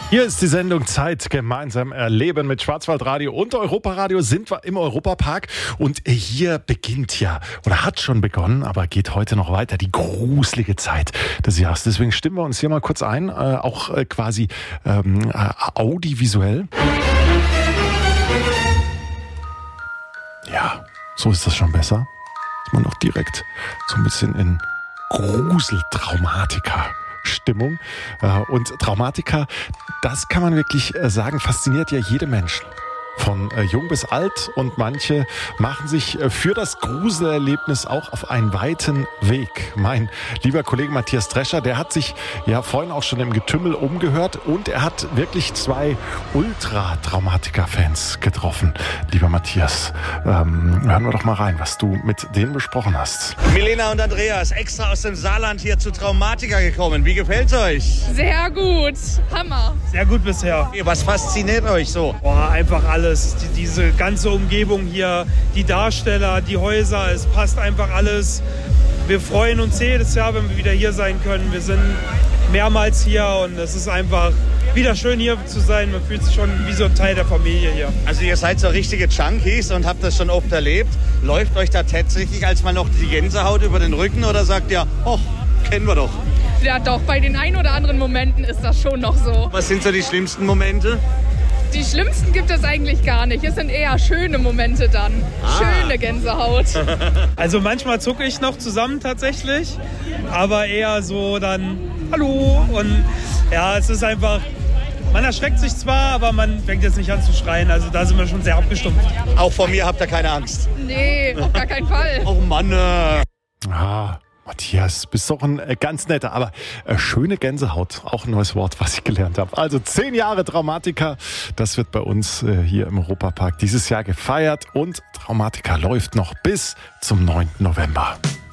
Hier ist die Sendung Zeit gemeinsam erleben mit Schwarzwaldradio und Europaradio. Sind wir im Europapark und hier beginnt ja oder hat schon begonnen, aber geht heute noch weiter, die gruselige Zeit des Jahres. Deswegen stimmen wir uns hier mal kurz ein, auch quasi audiovisuell. Ja, so ist das schon besser. Ist man noch direkt so ein bisschen in Gruseltraumatika-Stimmung. Und Traumatika, das kann man wirklich sagen, fasziniert ja jede Menschen. Von jung bis alt, und manche machen sich für das Gruselerlebnis auch auf einen weiten Weg. Mein lieber Kollege Matthias Drescher, der hat sich ja vorhin auch schon im Getümmel umgehört und er hat wirklich 2 Ultra-Traumatika-Fans getroffen. Lieber Matthias, hören wir doch mal rein, was du mit denen besprochen hast. Milena und Andreas, extra aus dem Saarland hier zu Traumatika gekommen. Wie gefällt's euch? Sehr gut, Hammer. Sehr gut bisher. Was fasziniert euch so? Boah, einfach alles. Diese ganze Umgebung hier, die Darsteller, die Häuser, es passt einfach alles. Wir freuen uns jedes Jahr, wenn wir wieder hier sein können. Wir sind mehrmals hier und es ist einfach wieder schön hier zu sein. Man fühlt sich schon wie so ein Teil der Familie hier. Also ihr seid so richtige Junkies und habt das schon oft erlebt. Läuft euch da tatsächlich als mal noch die Gänsehaut über den Rücken oder sagt ihr, oh, kennen wir doch? Ja doch, bei den ein oder anderen Momenten ist das schon noch so. Was sind so die schlimmsten Momente? Die schlimmsten gibt es eigentlich gar nicht. Es sind eher schöne Momente dann. Schöne Gänsehaut. Also manchmal zucke ich noch zusammen tatsächlich, aber eher so dann Hallo und ja, es ist einfach, man erschreckt sich zwar, aber man fängt jetzt nicht an zu schreien. Also da sind wir schon sehr abgestumpft. Auch vor mir habt ihr keine Angst? Nee, auf gar keinen Fall. Oh Mann. Matthias, bist doch ein ganz netter, aber schöne Gänsehaut, auch ein neues Wort, was ich gelernt habe. Also 10 Jahre Traumatika, das wird bei uns hier im Europapark dieses Jahr gefeiert und Traumatika läuft noch bis zum 9. November.